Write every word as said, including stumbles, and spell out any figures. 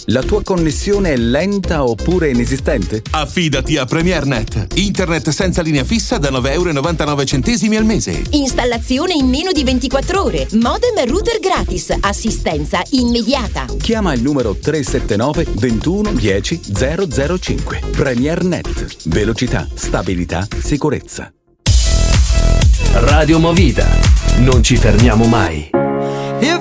La tua connessione è lenta oppure inesistente? Affidati a PremierNet. Internet senza linea fissa da nove virgola novantanove euro al mese. Installazione in meno di ventiquattro ore. Modem e router gratis. Assistenza immediata. Chiama il numero tre sette nove ventuno dieci zero zero cinque. PremierNet. Velocità, stabilità, sicurezza. Radio Movida. Non ci fermiamo mai.